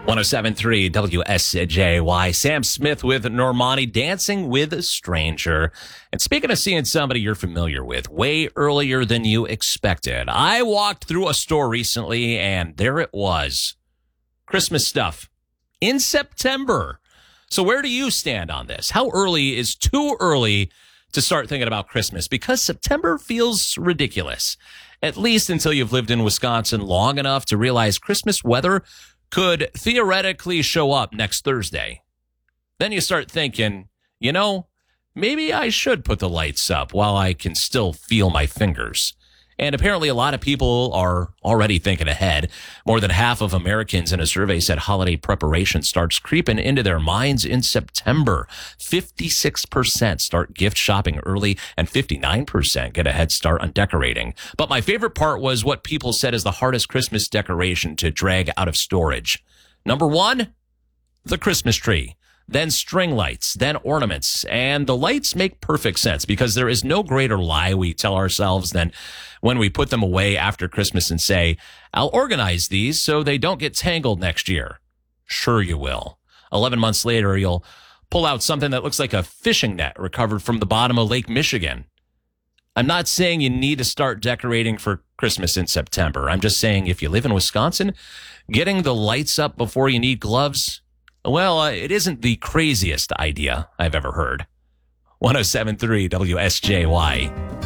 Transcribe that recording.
107.3 WSJY. Sam Smith with Normani, Dancing with a Stranger. And speaking of seeing somebody you're familiar with way earlier than you expected, I walked through a store recently and there it was. Christmas stuff in September. So where do you stand on this? How early is too early to start thinking about Christmas? Because September feels ridiculous, at least until you've lived in Wisconsin long enough to realize Christmas weather could theoretically show up next Thursday. Then you start thinking, maybe I should put the lights up while I can still feel my fingers. And apparently a lot of people are already thinking ahead. More than half of Americans in a survey said holiday preparation starts creeping into their minds in September. 56% start gift shopping early and 59% get a head start on decorating. But my favorite part was what people said is the hardest Christmas decoration to drag out of storage. Number one, the Christmas tree. Then string lights, then ornaments. And the lights make perfect sense because there is no greater lie we tell ourselves than when we put them away after Christmas and say, I'll organize these so they don't get tangled next year. Sure you will. 11 months later, you'll pull out something that looks like a fishing net recovered from the bottom of Lake Michigan. I'm not saying you need to start decorating for Christmas in September. I'm just saying if you live in Wisconsin, getting the lights up before you need gloves, well, it isn't the craziest idea I've ever heard. 107.3 WSJY.